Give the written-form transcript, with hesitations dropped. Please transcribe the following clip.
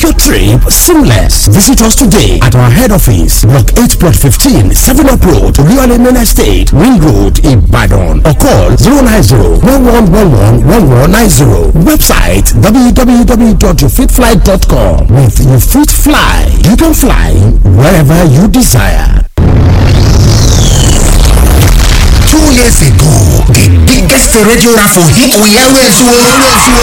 your trip seamless. Visit us today at our head office, Block 8, Plot 15, 7 Up Road, Oluyole Main Estate, Ring Road, Ibadan, or call 090-1111-1190. Website www.yourfitfly.com. With Your Fit Fly, you can fly wherever you desire. 2 years ago, the biggest radio raffle hit we always won.